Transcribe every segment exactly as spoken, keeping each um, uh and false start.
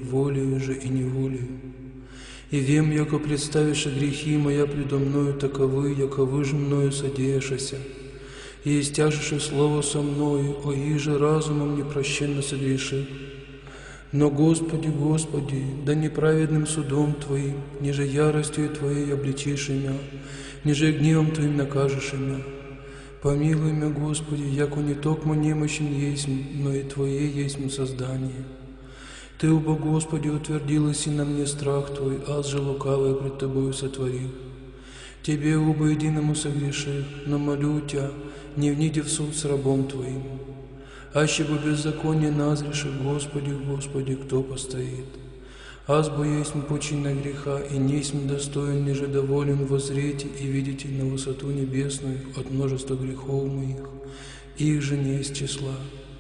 волею же и неволею. И вем, яко представишь грехи моя предо мною таковы, яковы же мною содеяшася, и истяжеше слово со мною, о иже разумом непрощенно согреших. Но, Господи, Господи, да неправедным судом Твоим, ниже яростью Твоей обличишь меня, ниже гневом Твоим накажешь меня. Помилуй меня, Господи, яко не токмо немощен есмь, но и Твое есмь создание. Ты, оба Господи, утвердилась и на мне страх Твой, аз же лукавое пред Тобою сотворил. Тебе, оба единому согрешив, но молю Тебя, не вниди в суд с рабом Твоим. Аще бы беззаконие назрешив, Господи, Господи, кто постоит? Аз бо есмь почина греха, и несмь достоин, ниже доволен воззреть и видите на высоту небесную от множества грехов моих, их же не из числа.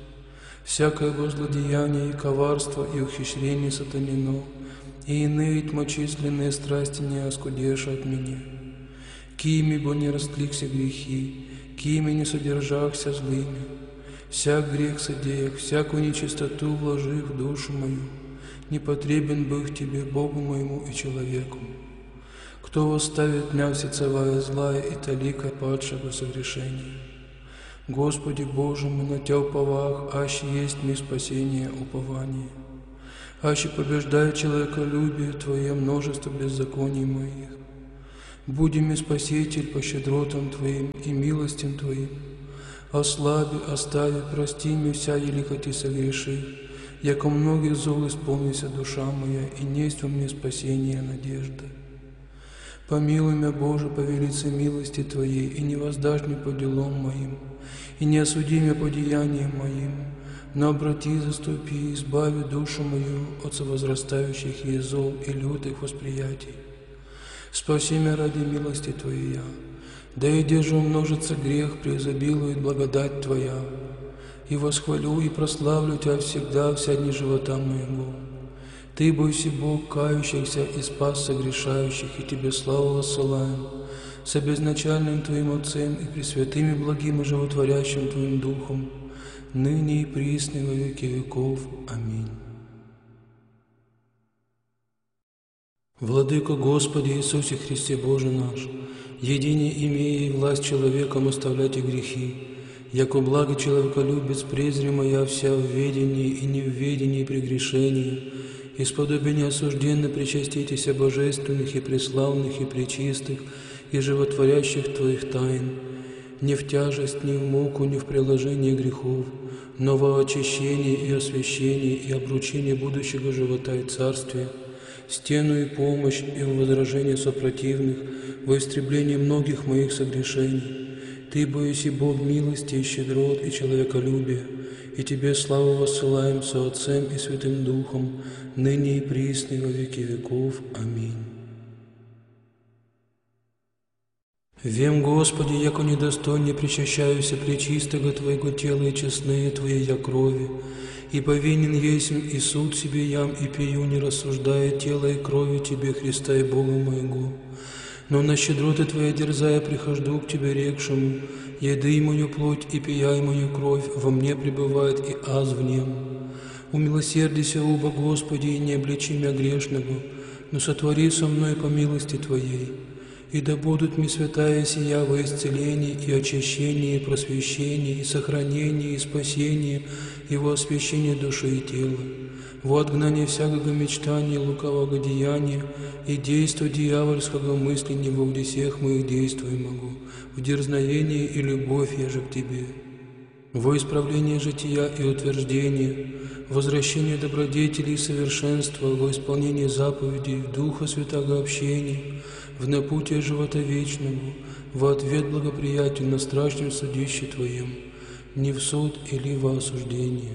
Всякое возлодеяние и коварство и ухищрение сатанино, и иные тьмочисленные страсти не оскудеша от меня. Кими бо не растликся грехи, кими не содержахся злыми, всяк грех содеях, всякую нечистоту вложив в душу мою, не потребен бых Тебе, Богу моему и человеку. Кто восставит дня всецевая злая и талика падшего согрешения? Господи Боже, мы на Тя уповах, аще есть ми спасение упование. Аще побеждает человеколюбие Твое множество беззаконий моих. Буди ми Спаситель по щедротам Твоим и милостям Твоим. Ослаби, остави, прости ми вся елихоти согрешив, яко многих зол исполнися душа моя, и несть во мне спасение надежда. Помилуй меня, Боже, по велице милости Твоей, и не воздашь мне по делам моим, и не осуди меня по деяниям моим, но обрати, заступи, избави душу мою от совозрастающих ей зол и лютых восприятий. Спаси меня ради милости Твоей, да и где же умножится грех, преизобилует благодать Твоя. И восхвалю и прославлю Тебя всегда, вся дни живота моего. Ты, бойся Бог, кающихся и спас согрешающих, и Тебе славу воссылаем, со безначальным Твоим Отцем и пресвятым и благим и животворящим Твоим Духом, ныне и присно во веки веков. Аминь. Владыко Господи Иисусе Христе Боже наш, едине имея и власть человеком оставлять и грехи, яко благо человеколюбец презри моя вся в ведении и неведении прегрешении, исподобие неосужденно причаститеся божественных и преславных и пречистых и животворящих Твоих тайн, не в тяжесть, ни в муку, ни в приложение грехов, но во очищении и освящении и обручении будущего живота и царствия, стену и помощь и в возражение сопротивных, во истреблении многих моих согрешений. Ты, боиси Бог милости и щедрот и человеколюбия, и Тебе славу воссылаем со Отцем и Святым Духом, ныне и присно во веки веков. Аминь. Вем, Господи, яко недостойне причащаюся пречистого Твоего тела и честные Твоей я крови, и повинен есмь и суд себе ям и пию, не рассуждая тела и крови Тебе, Христа и Бога моего. Но на щедроты Твоя дерзая прихожду к Тебе рекшему, еды мою плоть и пияй мою кровь, во мне пребывает и аз в нем. Умилосердися, оба Господи, и не обличи меня грешного, но сотвори со мной по милости Твоей. И да будут ми святая сия во исцелении и очищении, и просвещении, и сохранении, и спасении, и во освящении души и тела, во отгнание всякого мечтания, лукавого деяния, и действа дьявольского мысли не во всех моих действий могу, в дерзновении и любовь я же к Тебе, во исправление жития и утверждение, возвращение добродетелей и совершенства, во исполнение заповедей, Духа Святого общения, в напутие живота вечному, во ответ благоприятен на страшном судище Твоем, не в суд или во осуждение.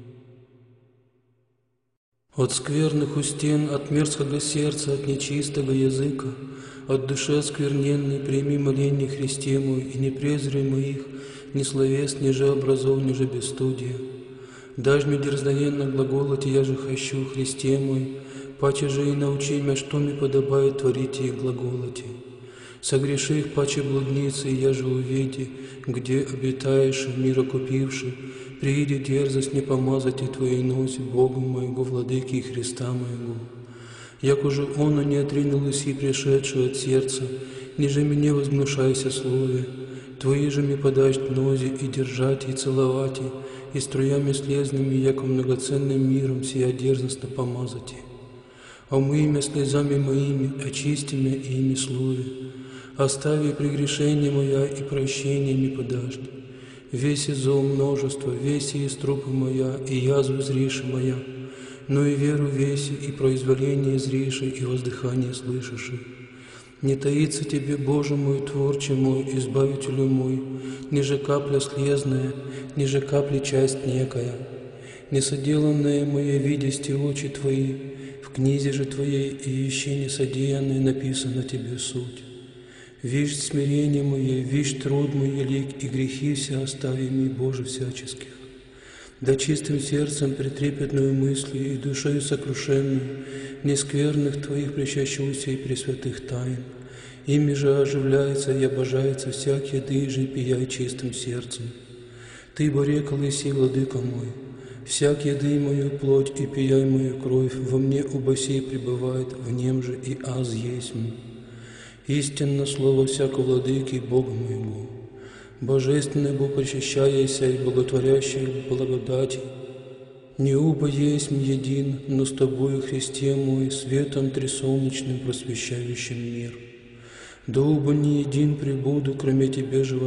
От скверных у стен, от мерзкого сердца, от нечистого языка, от души оскверненной прими моление Христе мой, и не презри моих, ни словес, ни же образов, ни же бесстудия. Дашь мне дерзновенно глаголать, я же хочу, Христе мой, паче же и научи меня, что мне подобает творить их глаголоти. Согреши их, паче блудницы, и я же уведи, где обитаешь, мира купивший, прииди дерзость не помазать и Твоей носи Богу моего, Владыки и Христа моего. Як уже оно не отринул си пришедшую от сердца, ниже мне возгнушайся слове, Твои же ми подашь нози и держать, и целовать, и струями слезными, яко многоценным миром сия дерзостно помазать. Омы имя слезами моими, очисти меня ими слове, остави прегрешение моя и прощение ми подашь. Веси зло множество, веси и струпы моя, и язвы зриши моя, но и веру веси, и произволение зриши, и воздыхание слышиши. Не таится Тебе, Боже мой, Творче мой, Избавителю мой, ниже капля слезная, ниже капли часть некая, несоделанное мое видести очи Твои, в книзе же Твоей и еще несодеянное написано Тебе суть. Вишь смирение мое, вишь труд мой елик, и грехи все остави ми, Боже, всяческих. Да чистым сердцем, претрепетную мыслью и душою сокрушенную, нескверных Твоих причащуся и пресвятых тайн. Ими же оживляется и обожается всякие дыжи, пияй чистым сердцем. Ты, боре колыси, владыка мой, всяк еды мою плоть и пияй мою кровь, во мне оба сей пребывает, в нем же и аз есть. Истинно слово всякого владыки Бога моего. Божественное Бог, причащаяся и боготворящий благодати, не оба есть един, но с Тобою, Христе мой, светом трисолнечным просвещающим мир. Да оба не един пребуду, кроме Тебе живо